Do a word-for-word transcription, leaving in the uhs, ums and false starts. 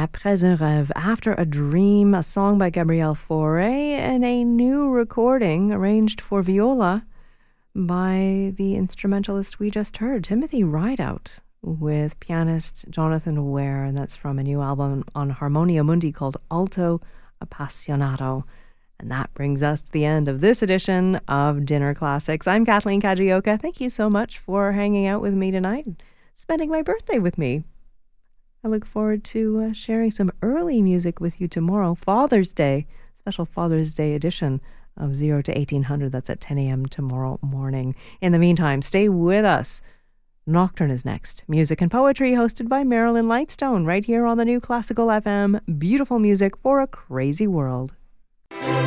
Après un rêve, After a Dream, a song by Gabrielle Fauré, and a new recording arranged for viola by the instrumentalist we just heard, Timothy Rideout, with pianist Jonathan Ware, and that's from a new album on Harmonia Mundi called Alto Appassionato. And that brings us to the end of this edition of Dinner Classics. I'm Kathleen Kajioka. Thank you so much for hanging out with me tonight and spending my birthday with me. I look forward to uh, sharing some early music with you tomorrow, Father's Day, special Father's Day edition of zero to eighteen hundred. That's at ten a.m. tomorrow morning. In the meantime, stay with us. Nocturne is next. Music and poetry hosted by Marilyn Lightstone right here on the New Classical F M. Beautiful music for a crazy world.